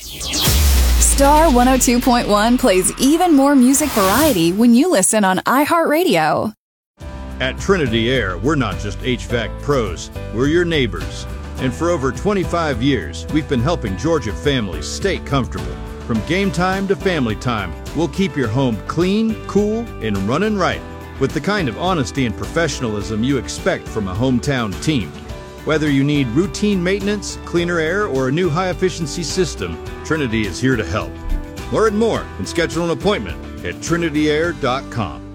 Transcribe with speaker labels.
Speaker 1: Star 102.1 plays even more music variety when you listen on iHeartRadio.
Speaker 2: At Trinity Air, we're not just HVAC pros, we're your neighbors. And for over 25 years, we've been helping Georgia families stay comfortable. From game time to family time, we'll keep your home clean, cool, and running right with the kind of honesty and professionalism you expect from a hometown team. Whether you need routine maintenance, cleaner air, or a new high-efficiency system, Trinity is here to help. Learn more and schedule an appointment at trinityair.com.